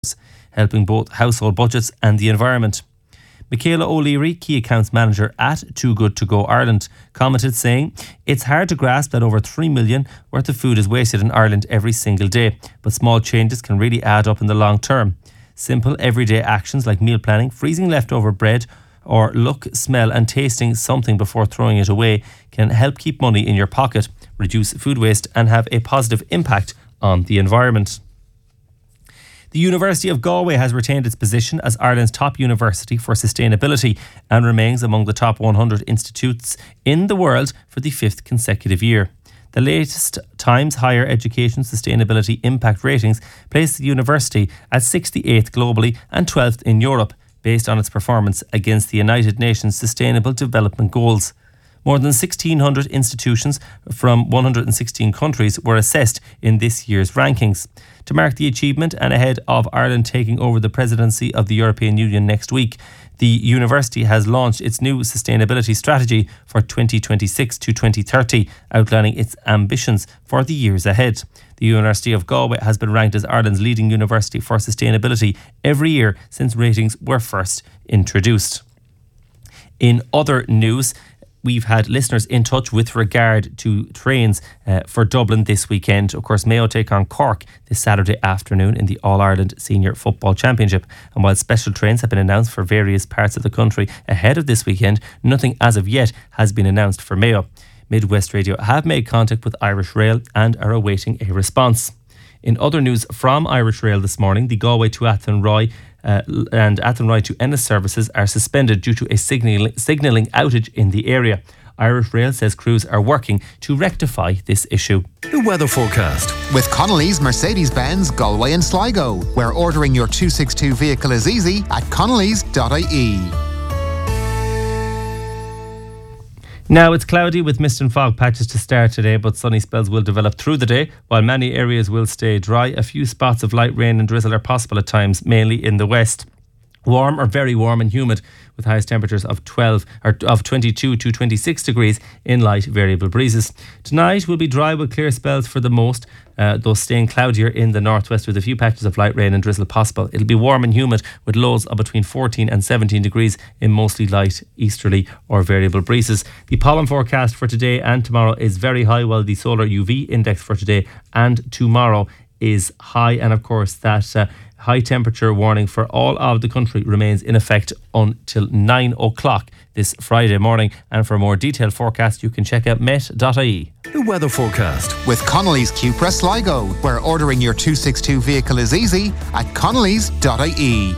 helping both household budgets and the environment. Michaela O'Leary, key accounts manager at Too Good To Go Ireland, commented saying, "It's hard to grasp that over 3 million worth of food is wasted in Ireland every single day, but small changes can really add up in the long term. Simple everyday actions like meal planning, freezing leftover bread, or look, smell and tasting something before throwing it away can help keep money in your pocket, reduce food waste and have a positive impact on the environment." The University of Galway has retained its position as Ireland's top university for sustainability and remains among the top 100 institutes in the world for the 5th consecutive year. The latest Times Higher Education Sustainability Impact Ratings placed the university at 68th globally and 12th in Europe, based on its performance against the United Nations Sustainable Development Goals. More than 1,600 institutions from 116 countries were assessed in this year's rankings. To mark the achievement and ahead of Ireland taking over the presidency of the European Union next week, the university has launched its new sustainability strategy for 2026 to 2030, outlining its ambitions for the years ahead. The University of Galway has been ranked as Ireland's leading university for sustainability every year since ratings were first introduced. In other news, we've had listeners in touch with regard to trains for Dublin this weekend. Of course, Mayo take on Cork this Saturday afternoon in the All-Ireland Senior Football Championship. And while special trains have been announced for various parts of the country ahead of this weekend, nothing as of yet has been announced for Mayo. Midwest Radio have made contact with Irish Rail and are awaiting a response. In other news from Irish Rail this morning, the Galway to Athenry and Athenry to Ennis services are suspended due to a signalling outage in the area. Irish Rail says crews are working to rectify this issue. The weather forecast with Connolly's Mercedes-Benz Galway and Sligo, where ordering your 262 vehicle is easy at connellys.ie. Now it's cloudy with mist and fog patches to start today, but sunny spells will develop through the day, while many areas will stay dry. A few spots of light rain and drizzle are possible at times, mainly in the west. Warm or very warm and humid, with highest temperatures of 22 to 26 degrees in light variable breezes. Tonight will be dry with clear spells for the most, though staying cloudier in the northwest with a few patches of light rain and drizzle possible. It'll be warm and humid with lows of between 14 and 17 degrees in mostly light easterly or variable breezes. The pollen forecast for today and tomorrow is very high, while the solar UV index for today and tomorrow is high. And of course that high temperature warning for all of the country remains in effect until 9 o'clock this Friday morning. And for a more detailed forecast, you can check out met.ie. The weather forecast with Connolly's Cupra Sligo, where ordering your 262 vehicle is easy at connellys.ie.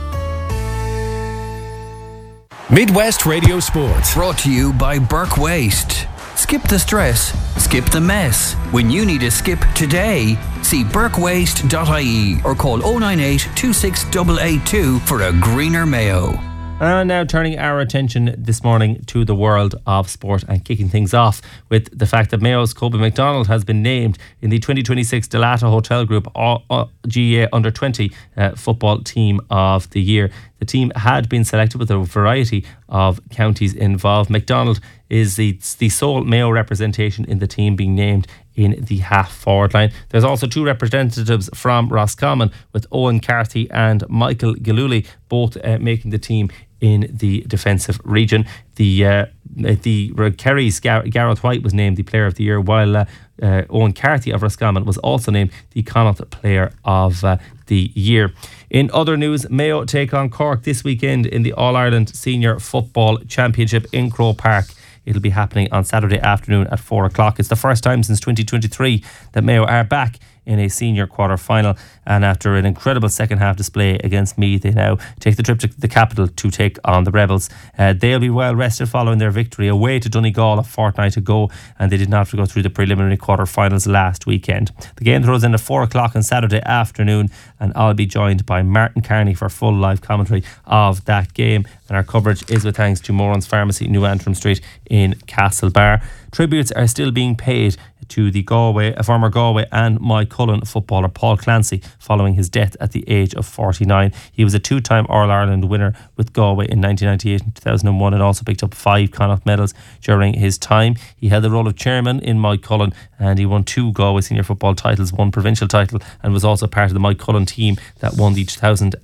Midwest Radio Sports, brought to you by Burke Waste. Skip the stress, skip the mess. When you need a skip today, see burkewaste.ie or call 098 26882 for a greener Mayo. And now turning our attention this morning to the world of sport and kicking things off with the fact that Mayo's Colby McDonald has been named in the 2026 Delata Hotel Group GAA Under-20 Football Team of the Year. The team had been selected with a variety of counties involved. McDonald is the sole Mayo representation in the team being named in the half-forward line. There's also two representatives from Roscommon with Owen Carthy and Michael Gillooly both making the team in the defensive region. The Kerry's Gareth White was named the Player of the Year, while Owen Carthy of Roscommon was also named the Connacht Player of the Year. In other news, Mayo take on Cork this weekend in the All-Ireland Senior Football Championship in Croke Park. It'll be happening on Saturday afternoon at 4 o'clock. It's the first time since 2023 that Mayo are back in a senior quarter-final, and after an incredible second half display against Meath, they now take the trip to the capital to take on the Rebels. They'll be well rested following their victory away to Donegal a fortnight ago, and they did not have to go through the preliminary quarter-finals last weekend. The game throws in at 4 o'clock on Saturday afternoon, and I'll be joined by Martin Carney for full live commentary of that game, and our coverage is with thanks to Moran's Pharmacy, New Antrim Street in Castlebar. Tributes are still being paid to the former Galway and Moycullen footballer Paul Clancy following his death at the age of 49. He was a 2-time All-Ireland winner with Galway in 1998 and 2001 and also picked up 5 Connacht medals during his time. He held the role of chairman in Moycullen and he won 2 Galway senior football titles, 1 provincial title, and was also part of the Moycullen team that won the 2000